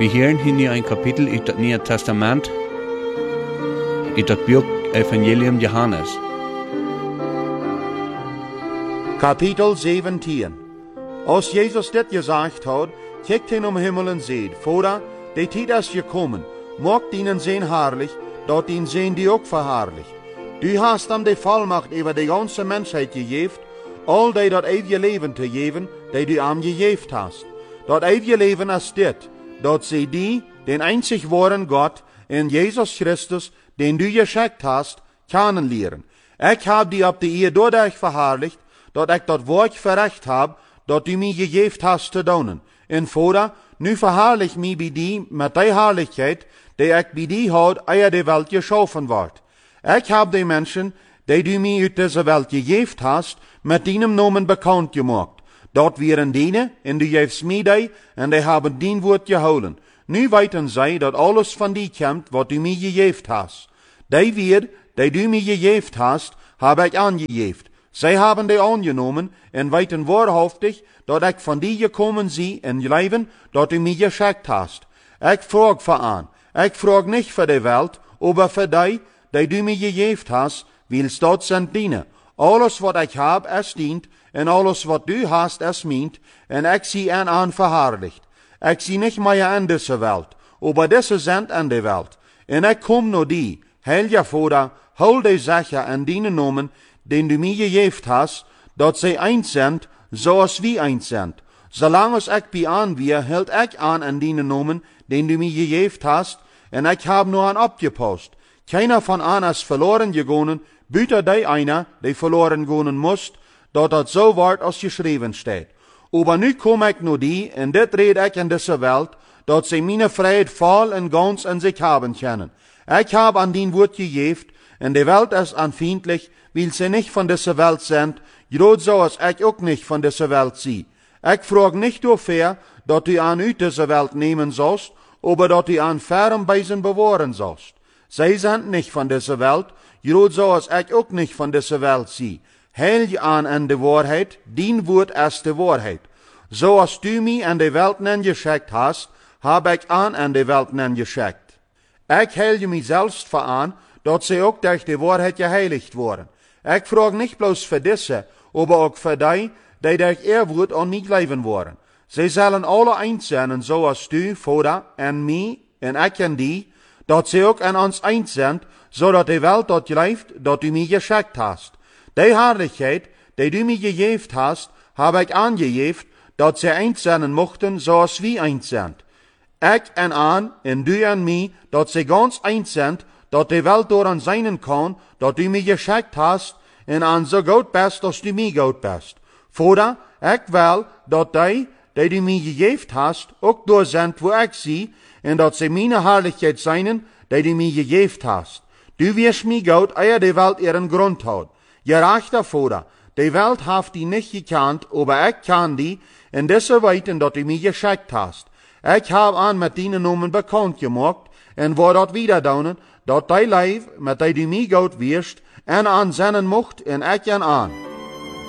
We hören hier ein Kapitel uit het Nieuwe Testament, uit het boek Evangelium Johannes. Kapitel 17. Als Jezus dit gezegd had, kijkt hij om Himmel en zei, Vader, de tijd is gekomen, maak dienen zijn herrlich, dat dien zijn die ook verherrlicht. Du hast hem de volmacht over de ganze mensheid gegeven, al die dat eeuwige leven te geven, die du hem gegeven hast. Dat eeuwige leven is dit, dat zij die, den einzig wahren Gott, in Jezus Christus, den du geschickt hast, kennenleren. Ik heb die op de eer doordat verherrlicht, dat ik dat woord verrecht heb, dat du mij gegeven hast te doen. En Vader, nu verherrlich mij bij die met die herrlichkeit, die ik bij die houd, eer de welt geschaffen wordt. Ik heb de mensen, die du mij uit deze welt gegeven hast, met dienem namen bekend gemaakt. Dat wieren dienen, en du geefst mij die, en die hebben dien woord gehouden. Nu weten zij dat alles van die komt, wat du mij gegeven hast. Die weer, die du mij gegeven hast, heb ik aangegeven. Zij hebben die aangenomen, en weten waarhaftig, dat ik van die gekomen zie in leven, dat u mij geschickt hast. Ik vraag voor aan. Ik vraag niet voor de welt, maar voor die du mij gegeven hast, wils dat zijn dienen. Alles wat ik heb is dient, en alles wat du hast is meent, en ik zie en aan verherrlicht. Ik zie niet meer in deze welt, maar deze zijn in de welt. En ik kom naar die, heilige Vader, hou die Sache en die namen, den du mij gegeven hast, dat zij eins zijn, zoals wij eins zijn. Zolang als ik bij aan weer, hield ik aan in die namen, den du mij gegeven hast, en ik heb nur aan opgepast. Keiner van aan is verloren gegaan, buiten die einer, die verloren gaan moest, dat het zo wordt als geschreven staat. Maar nu kom ik naar die, en dit red ik in deze welt, dat zij mijn vrijheid vol en gans in zich hebben kunnen. Ik heb aan die woord gegeven, en de welt is aanvriendelijk, wil ze niet van deze welt zijn, groot zoals ik ook niet van deze welt zie. Ik vraag niet hoeveel dat u aan uit deze welt nemen zoust, maar dat u aan ferm bij zijn bewaren zoust. Zij zijn niet van deze welt, groot zoals ik ook niet van deze welt zie. Heil je aan in de waarheid, dien woord is de waarheid. Zoals du mij in de welt nen geschikt hast, heb ik aan in de welt nen geschikt. Ik heil je mijzelf voor aan, dat zij ook durch de waarheid geheiligd worden. Ik vraag niet bloos voor deze, maar ook voor die durch eerwoord aan mij leven worden. Zij zullen alle eins zijn, zoals du, Vader, en mij, en ik en die, dat zij ook in ons eins zijn, zodat de welt dat leeft, dat u mij geschikt hast. Die herrlichheid, die du mij gegeven hast, heb ik aangegeven, dat zij eins zijn mochten, zoals wij eins zijn. Ik en aan, en du en mij, dat zij gans eins zijn, dat de welt door aan zijn kan, dat u mij geschikt hast, en aan zo goed best als du mij goed best. Vader, ik wil, dat die du mij gegeven hast, ook door zijn waar ik zie, en dat zij mijn herrlichheid zijn, die du mij gegeven hast. Du wirst mij goed, eer de welt ihren grond houdt. Gerechter Vader, de welt heeft die niet gekend, maar ik ken die, en deze weten dat u mij geschikt hast. Ik heb aan met die namen bekend gemaakt, en waar dat wieder doen, dat die leef, met die du mij goed wirst, en aan zennen mocht, en ik en aan.